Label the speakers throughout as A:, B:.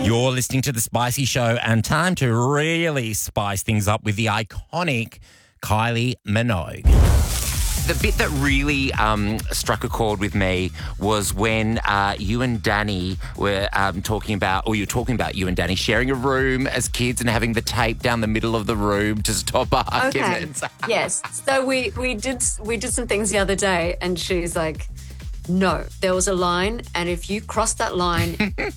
A: You're listening to The Spicy Show, and time to really spice things up with the iconic Kylie Minogue. The bit that really struck a chord with me was when you and Danny were talking about you and Danny sharing a room as kids and having the tape down the middle of the room to stop arguments.
B: Okay. Yes. So we did some things the other day, and she's like, no, there was a line, and if you crossed that line,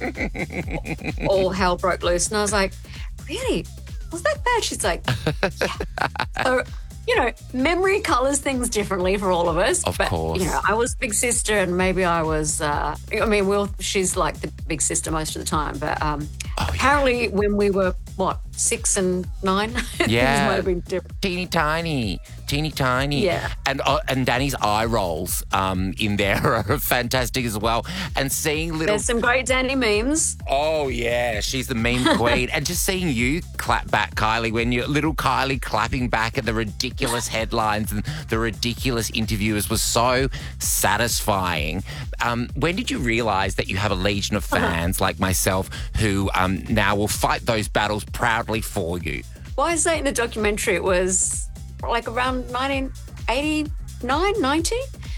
B: all hell broke loose. And I was like, really? Was that bad? She's like, yeah. So, you know, memory colours things differently for all of us.
A: Of course.
B: You know, I was big sister, and maybe I was, she's like the big sister most of the time. But apparently when we were, 6 and 9? Things might have been different.
A: Teeny tiny.
B: Yeah.
A: And Danny's eye rolls in there are fantastic as well. And seeing little...
B: There's some great Danny memes.
A: Oh, yeah. She's the meme queen. And just seeing you clap back, Kylie, when you're little Kylie clapping back at the ridiculous headlines and the ridiculous interviewers was so satisfying. When did you realise that you have a legion of fans like myself who now will fight those battles proudly for you?
B: Well, I say in the documentary it was like around 1989, 90.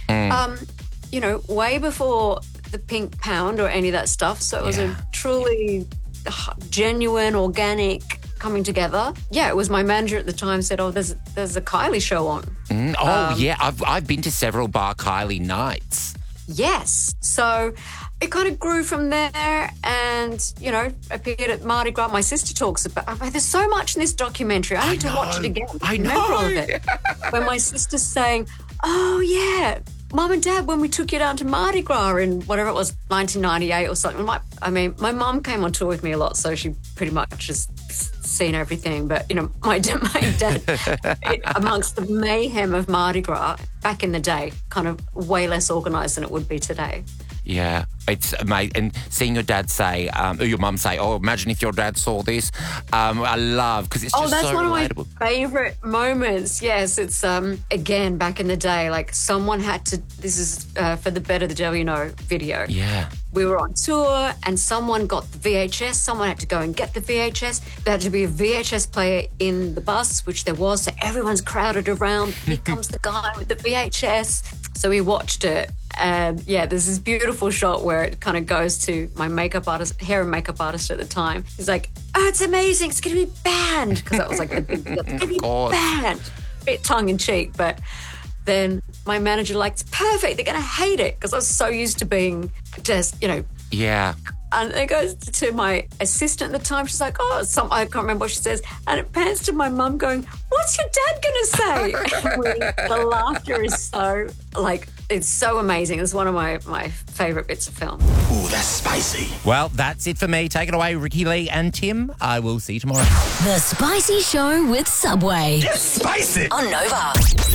B: You know, way before the pink pound or any of that stuff. So it was a truly genuine, organic coming together. Yeah, it was my manager at the time said, there's a Kylie show on.
A: Yeah, I've been to several Bar Kylie nights.
B: Yes. So it kind of grew from there and, you know, appeared at Mardi Gras. My sister talks about there's so much in this documentary. I need to watch it again.
A: I know.
B: Remember all of it. When my sister's saying, oh, yeah, Mum and Dad, when we took you down to Mardi Gras in whatever it was, 1998 or something. My mum came on tour with me a lot, so she pretty much has seen everything. But, you know, my dad, amongst the mayhem of Mardi Gras back in the day, kind of way less organised than it would be today.
A: Yeah, it's amazing. And seeing your dad say, or your mum say, imagine if your dad saw this. I love, because it's just so relatable.
B: That's one of my favourite moments. Yes, it's, again, back in the day, like someone had to, this is for the Better the Devil You Know video.
A: Yeah.
B: We were on tour and someone got the VHS. Someone had to go and get the VHS. There had to be a VHS player in the bus, which there was. So everyone's crowded around. Here comes the guy with the VHS. So we watched it. And yeah, there's this beautiful shot where it kind of goes to my hair and makeup artist at the time. He's like, oh, it's amazing. It's going to be banned. Because that was like, it's going to be banned. Bit tongue in cheek, but then my manager it's perfect. They're going to hate it because I was so used to being just, you know.
A: Yeah.
B: And it goes to my assistant at the time. She's like, I can't remember what she says. And it pans to my mum going, what's your dad going to say? The laughter is so, it's so amazing. It's one of my favourite bits of film.
C: Ooh, that's spicy.
A: Well, that's it for me. Take it away, Ricky Lee and Tim. I will see you tomorrow.
D: The Spicy Show with Subway.
C: Just spice it.
D: On Nova.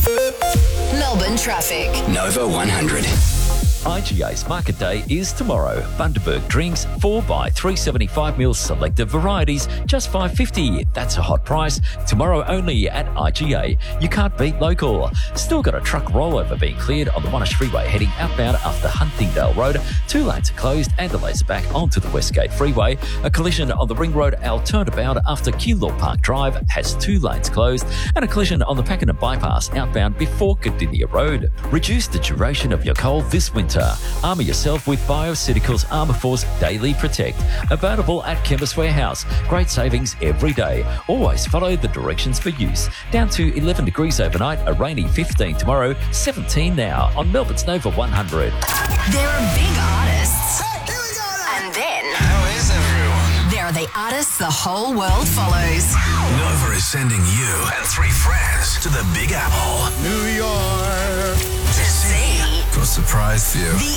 D: Melbourne traffic.
C: Nova 100.
E: IGA's Market Day is tomorrow. Bundaberg drinks 4 by 375 ml selected varieties, just $5.50. That's a hot price. Tomorrow only at IGA. You can't beat local. Still got a truck rollover being cleared on the Monash Freeway heading outbound after Huntingdale Road. 2 lanes are closed and delays are back onto the Westgate Freeway. A collision on the Ring Road turnabout after Keilor Park Drive has 2 lanes closed, and a collision on the Pakenham Bypass outbound before Cardinia Road. Reduce the duration of your cold this winter. Armour yourself with Bioceuticals Armour Force Daily Protect. Available at Chemist Warehouse. Great savings every day. Always follow the directions for use. Down to 11 degrees overnight, a rainy 15 tomorrow, 17 now on Melbourne's Nova 100.
D: There are big artists.
C: Hey, here we go now.
D: And then
C: How is everyone?
D: there are the artists the whole world follows.
C: Nova is sending you and 3 friends to the Big Apple, New York,
D: To see
C: for a surprise view.
D: the